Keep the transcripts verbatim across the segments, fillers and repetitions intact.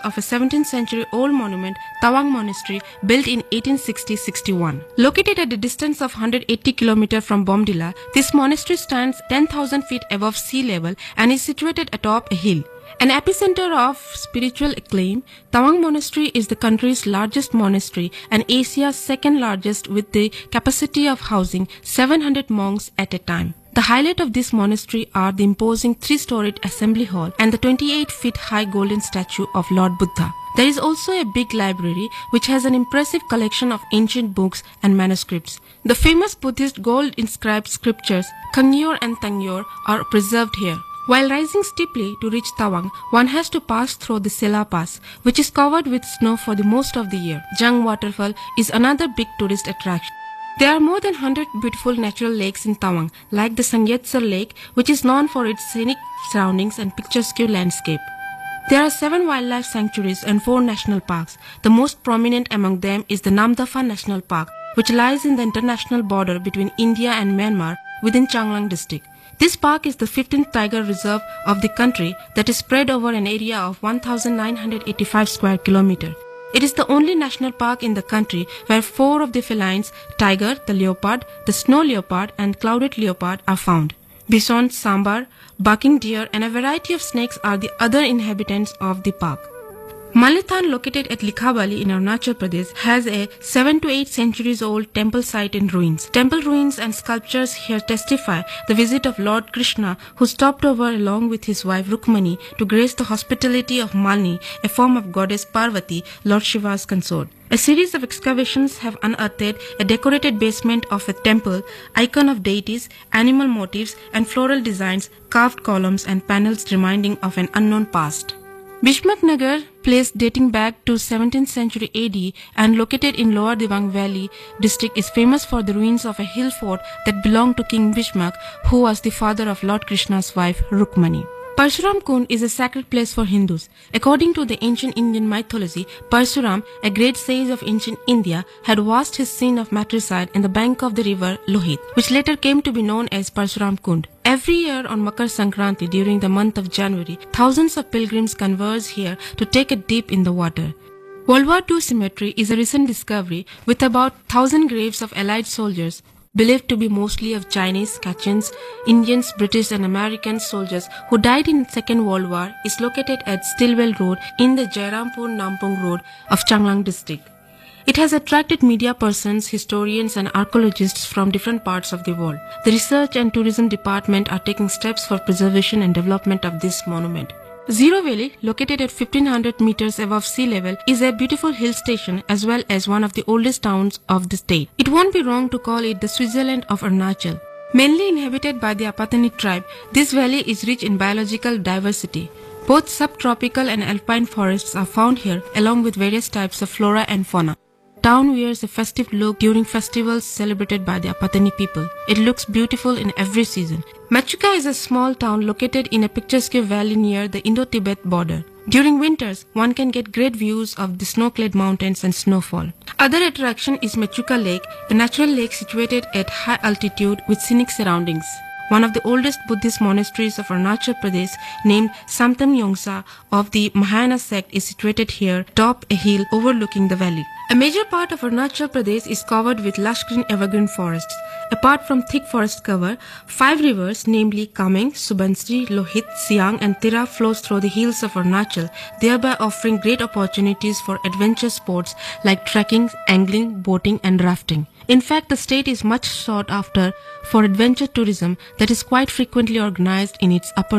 of a seventeenth century old monument, Tawang Monastery, built in eighteen sixty to sixty-one. Located at a distance of one hundred eighty kilometers from Bomdila, this monastery stands ten thousand feet above sea level and is situated atop a hill. An epicenter of spiritual acclaim, Tawang Monastery is the country's largest monastery and Asia's second largest, with the capacity of housing seven hundred monks at a time. The highlight of this monastery are the imposing three-storied assembly hall and the twenty-eight feet high golden statue of Lord Buddha. There is also a big library which has an impressive collection of ancient books and manuscripts. The famous Buddhist gold-inscribed scriptures Kangyor and Tangyor are preserved here. While rising steeply to reach Tawang, one has to pass through the Sela Pass, which is covered with snow for the most of the year. Jung Waterfall is another big tourist attraction. There are more than one hundred beautiful natural lakes in Tawang, like the Sangyetsar Lake, which is known for its scenic surroundings and picturesque landscape. There are seven wildlife sanctuaries and four national parks. The most prominent among them is the Namdapha National Park, which lies in the international border between India and Myanmar within Changlang district. This park is the fifteenth tiger reserve of the country that is spread over an area of one thousand nine hundred eighty-five square kilometers. It is the only national park in the country where four of the felines, tiger, the leopard, the snow leopard and clouded leopard are found. Bison, sambar, barking deer and a variety of snakes are the other inhabitants of the park. Malithan, located at Likhabali in Arunachal Pradesh, has a seven to eight centuries old temple site in ruins. Temple ruins and sculptures here testify the visit of Lord Krishna, who stopped over along with his wife Rukmani to grace the hospitality of Malini, a form of goddess Parvati, Lord Shiva's consort. A series of excavations have unearthed a decorated basement of a temple, icon of deities, animal motifs and floral designs, carved columns and panels reminding of an unknown past. Bishmak Nagar, place dating back to seventeenth century A D and located in Lower Dibang Valley district, is famous for the ruins of a hill fort that belonged to King Bishmak, who was the father of Lord Krishna's wife Rukmani. Parshuram Kund is a sacred place for Hindus. According to the ancient Indian mythology, Parshuram, a great sage of ancient India, had washed his sin of matricide in the bank of the river Lohit, which later came to be known as Parshuram Kund. Every year on Makar Sankranti during the month of January, thousands of pilgrims converge here to take a dip in the water. World War Two cemetery is a recent discovery with about one thousand graves of Allied soldiers, believed to be mostly of Chinese, Kachins, Indians, British and American soldiers who died in the Second World War, is located at Stillwell Road in the Jairampur Nampong Road of Changlang district. It has attracted media persons, historians and archaeologists from different parts of the world. The Research and Tourism Department are taking steps for preservation and development of this monument. Zero Valley, located at fifteen hundred meters above sea level, is a beautiful hill station as well as one of the oldest towns of the state. It won't be wrong to call it the Switzerland of Arunachal. Mainly inhabited by the Apatani tribe, this valley is rich in biological diversity. Both subtropical and alpine forests are found here, along with various types of flora and fauna. Town wears a festive look during festivals celebrated by the Apatani people. It looks beautiful in every season. Machuca is a small town located in a picturesque valley near the Indo-Tibet border. During winters, one can get great views of the snow-clad mountains and snowfall. Other attraction is Machuca Lake, a natural lake situated at high altitude with scenic surroundings. One of the oldest Buddhist monasteries of Arunachal Pradesh, named Samtam Yongsa of the Mahayana sect, is situated here atop a hill overlooking the valley. A major part of Arunachal Pradesh is covered with lush green evergreen forests. Apart from thick forest cover, five rivers, namely Kameng, Subansiri, Lohit, Siang and Tira, flows through the hills of Arunachal, thereby offering great opportunities for adventure sports like trekking, angling, boating and rafting. In fact, the state is much sought after for adventure tourism that is quite frequently organized in its upper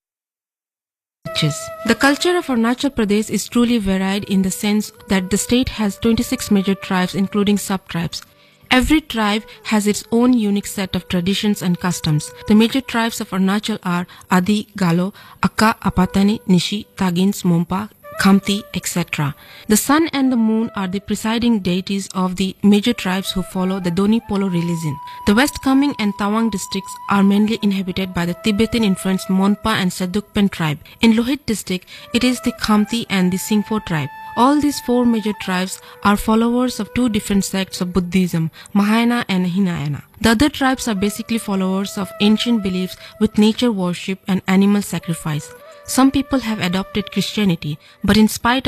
reaches. The culture of Arunachal Pradesh is truly varied in the sense that the state has twenty-six major tribes including sub-tribes. Every tribe has its own unique set of traditions and customs. The major tribes of Arunachal are Adi, Galo, Akka, Apatani, Nishi, Tagins, Mompa, Khamti, et cetera. The sun and the moon are the presiding deities of the major tribes who follow the Doni Polo religion. The West Kameng and Tawang districts are mainly inhabited by the Tibetan-influenced Monpa and Sedukpen tribe. In Lohit district, it is the Khamti and the Singpho tribe. All these four major tribes are followers of two different sects of Buddhism, Mahayana and Hinayana. The other tribes are basically followers of ancient beliefs with nature worship and animal sacrifice. Some people have adopted Christianity, but in spite